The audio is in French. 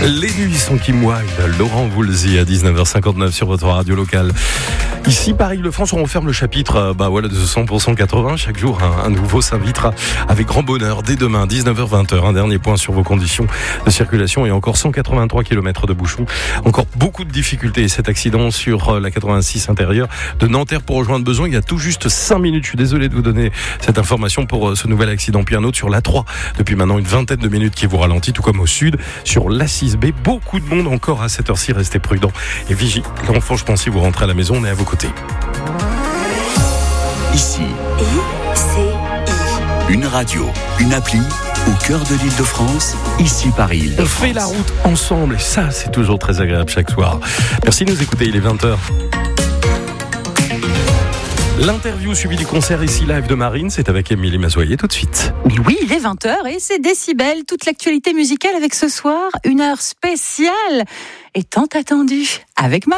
Les nuits sont Kim Wilde, Laurent Voulzy à 19h59 sur votre radio locale. Ici, Paris-Le-France, on referme le chapitre de 100% 80. Chaque jour, un nouveau s'invitera avec grand bonheur. Dès demain, 19h-20h, un dernier point sur vos conditions de circulation et encore 183 km de bouchons. Encore beaucoup de difficultés. Cet accident sur la 86 intérieure de Nanterre pour rejoindre Besançon. Il y a tout juste 5 minutes. Je suis désolé de vous donner cette information pour ce nouvel accident. Puis un autre sur l'A3. Depuis maintenant une vingtaine de minutes qui vous ralentit, tout comme au sud. Sur l'A6B, beaucoup de monde encore à cette heure-ci. Restez prudents et vigilants. Franchement, si vous rentrez à la maison, on est à vos côtés. Ici, une radio, une appli au cœur de l'Île-de-France, ici Paris. On fait la route ensemble et ça, c'est toujours très agréable chaque soir. Merci de nous écouter, il est 20h. L'interview suivie du concert ici live de Marine, c'est avec Émilie Mazoyer tout de suite. Mais oui, il est 20h et c'est Décibel, toute l'actualité musicale avec ce soir, une heure spéciale et tant attendue avec Marine.